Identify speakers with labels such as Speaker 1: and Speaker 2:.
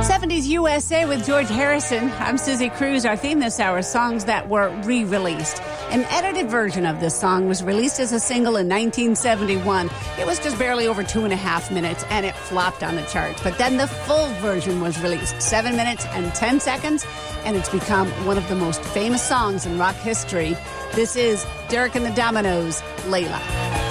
Speaker 1: 70s USA with George Harrison. I'm Susie Cruz. Our theme this hour, songs that were re-released. An edited version of this song was released as a single in 1971. It was just barely over 2.5 minutes, and it flopped on the charts. But then the full version was released, 7 minutes and 10 seconds, and it's become one of the most famous songs in rock history. This is Derek and the Dominoes, Layla.